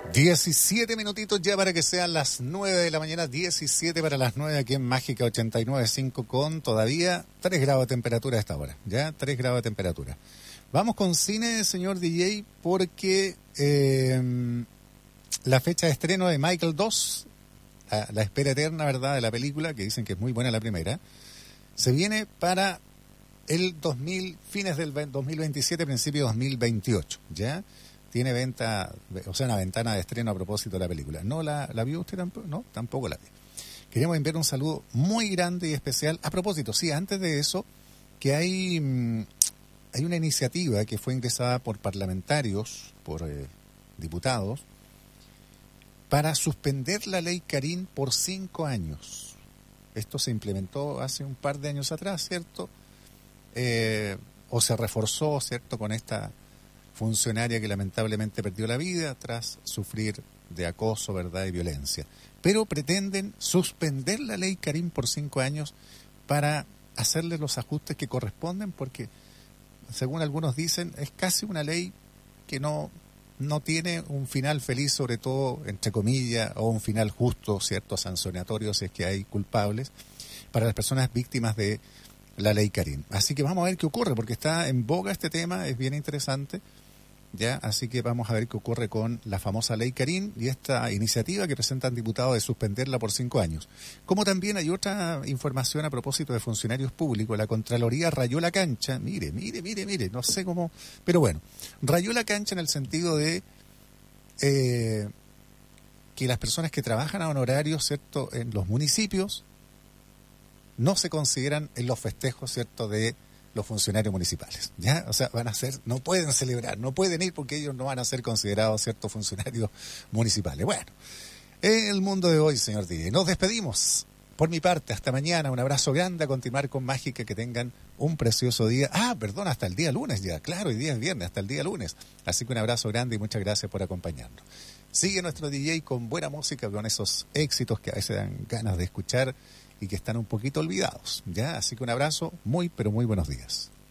17 minutitos ya para que sean las 9 de la mañana, 17 para las 9 aquí en Mágica 89.5 con todavía 3 grados de temperatura a esta hora, ya 3 grados de temperatura. Vamos con cine, señor DJ, porque la fecha de estreno de Michael 2, la espera eterna, ¿verdad?, de la película, que dicen que es muy buena la primera, se viene para el fines del 2027, principio 2028, ¿ya? Tiene venta, o sea, una ventana de estreno a propósito de la película. ¿No la vio usted tampoco? No, tampoco la vi. Queremos enviar un saludo muy grande y especial. A propósito, sí, antes de eso, que hay una iniciativa que fue ingresada por parlamentarios, por diputados, para suspender la ley Carín por 5 años. Esto se implementó hace un par de años atrás, ¿cierto? O se reforzó, ¿cierto?, con esta funcionaria que lamentablemente perdió la vida tras sufrir de acoso, ¿verdad?, y violencia. Pero pretenden suspender la ley Carín por 5 años para hacerle los ajustes que corresponden, porque, según algunos dicen, es casi una ley que no tiene un final feliz, sobre todo, entre comillas, o un final justo, ¿cierto?, sancionatorio, si es que hay culpables, para las personas víctimas de la ley Carín. Así que vamos a ver qué ocurre, porque está en boga este tema, es bien interesante, ¿ya? Así que vamos a ver qué ocurre con la famosa ley Carín y esta iniciativa que presentan diputados de suspenderla por 5 años. Como también hay otra información a propósito de funcionarios públicos. La Contraloría rayó la cancha, mire, no sé cómo, pero bueno, rayó la cancha en el sentido de que las personas que trabajan a honorarios, ¿cierto?, en los municipios, no se consideran en los festejos, ¿cierto?, de los funcionarios municipales, ¿ya? O sea, no pueden celebrar, no pueden ir porque ellos no van a ser considerados ciertos funcionarios municipales. Bueno, en el mundo de hoy, señor Didi, nos despedimos. Por mi parte, hasta mañana, un abrazo grande, a continuar con Mágica, que tengan un precioso día. Perdón, hasta el día lunes ya, claro, hoy día es viernes, hasta el día lunes. Así que un abrazo grande y muchas gracias por acompañarnos. Sigue nuestro DJ con buena música, con esos éxitos que a veces dan ganas de escuchar y que están un poquito olvidados, ¿ya? Así que un abrazo, muy, pero muy buenos días.